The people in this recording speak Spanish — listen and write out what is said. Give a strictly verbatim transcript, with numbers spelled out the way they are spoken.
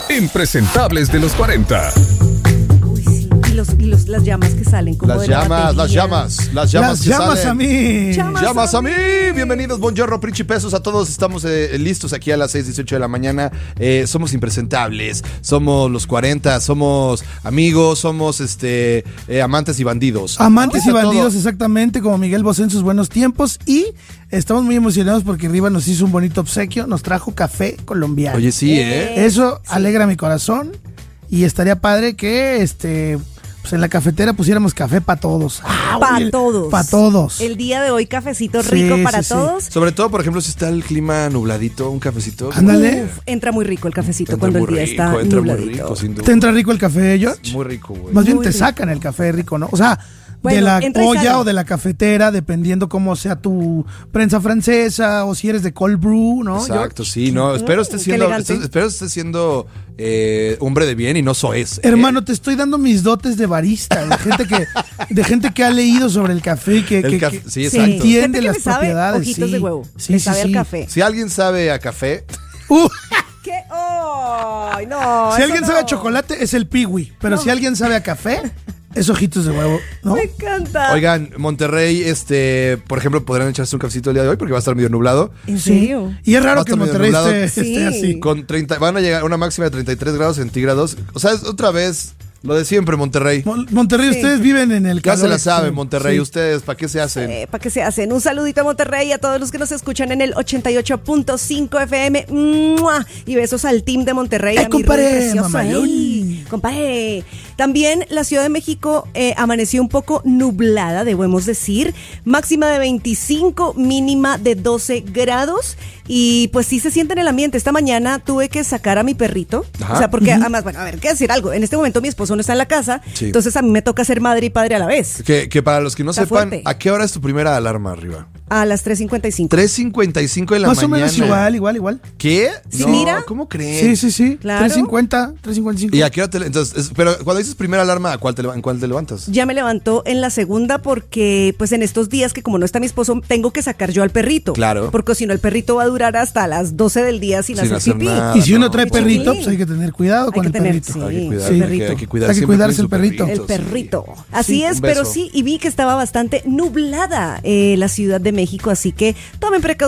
impresentables de los cuarenta. Uy, sí. Y, los, y los, las llamas que salen como Las de la llamas, batería. las llamas, las llamas Las que llamas salen. a mí. Llamas, Llamas a mí. mí. Bienvenidos, buongiorno, principesos a todos. Estamos eh, listos aquí a las seis dieciocho de la mañana. Eh, somos impresentables, somos los cuarenta, somos amigos, somos este eh, amantes y bandidos. Amantes y Ahorita bandidos, todo. exactamente, como Miguel Bosé en sus buenos tiempos. Y estamos muy emocionados porque Riva nos hizo un bonito obsequio, nos trajo café colombiano. Oye, sí, ¿eh? Eso alegra mi corazón y estaría padre que este pues en la cafetera pusiéramos café para todos. Ah, Para todos. Para todos. El día de hoy, cafecito Sí, rico para sí, sí. todos. Sobre todo, por ejemplo, si está el clima nubladito, un cafecito. Ándale. Uf, entra muy rico el cafecito Entra cuando el muy día rico, está entra muy nubladito. rico, sin duda. ¿Te entra rico el café, George? Muy rico, güey. Más bien Muy te rico. sacan el café rico, ¿no? O sea, Bueno, de la entra y sale. olla o de la cafetera, dependiendo cómo sea tu prensa francesa o si eres de cold brew, ¿no? Exacto, George? sí, no, espero esté qué siendo, elegante. esté- espero esté siendo eh, hombre de bien y no soez. ¿eh? Hermano, te estoy dando mis dotes de barista, de gente que, de gente que ha leído sobre el café y que, El que- café, que sí, exacto. entiende Gente que las le sabe propiedades. ojitos sí. de huevo. Sí, le sí, sabe sí. al café. Si alguien sabe a café, Uh, ¿Qué? ¡Ay, no! si eso alguien no. sabe a chocolate, es el piwi. Pero si alguien sabe a café, es ojitos de huevo, ¿no? Me encanta. oigan, Monterrey, este, por ejemplo, podrán echarse un cafecito el día de hoy porque va a estar medio nublado. ¿En Sí. serio? Y es Va raro a que estar medio Monterrey nublado. esté, Sí. esté así. Con treinta, van a llegar a una máxima de treinta y tres grados centígrados. O sea, es otra vez lo de siempre, Monterrey. Mon- Monterrey, Sí. ustedes viven en el Ya calor se la saben, extremo. Monterrey. Sí. Ustedes, ¿para qué se hacen? Eh, ¿Para qué se hacen? Un saludito a Monterrey y a todos los que nos escuchan en el ochenta y ocho punto cinco F M. ¡Mua! Y besos al team de Monterrey. ¡Eh, a mi Rudy compadre, precioso. mamalón! ¡Ey, compadre! También la Ciudad de México eh, amaneció un poco nublada, debemos decir. Máxima de veinticinco, mínima de doce grados. Y pues sí se siente en el ambiente. Esta mañana tuve que sacar a mi perrito. Ajá. O sea, porque además, bueno, a ver, qué decir algo. En este momento mi esposo no está en la casa. Sí. Entonces a mí me toca ser madre y padre a la vez. Que, que para los que no Está sepan, fuerte. ¿a qué hora es tu primera alarma arriba? A las tres cincuenta y cinco. tres cincuenta y cinco de la Más mañana. o menos igual, igual, igual. ¿Qué? Sí, No, mira. ¿Cómo Sí, creen? sí, sí. Claro. tres cincuenta, tres cincuenta y cinco. ¿Y a qué hora te le- entonces, es- pero cuando dices primera alarma, ¿a cuál te, leva- ¿en cuál te levantas? Ya me levantó en la segunda porque pues en estos días que como no está mi esposo tengo que sacar yo al perrito. Claro. Porque si no el perrito va a durar hasta las doce del día sin, Sin hacer hacer pipí. nada. Y si uno no, trae no. perrito, Sí. pues hay que tener cuidado Hay con que el tener, perrito. sí, Hay que cuidar, el Sí. hay que- perrito. hay que cuidar Hay que siempre cuidarse con el su perrito. El sí. perrito. Así Sí, es, un pero beso. sí, y vi que estaba bastante nublada eh, la Ciudad de México, así que tomen precaución.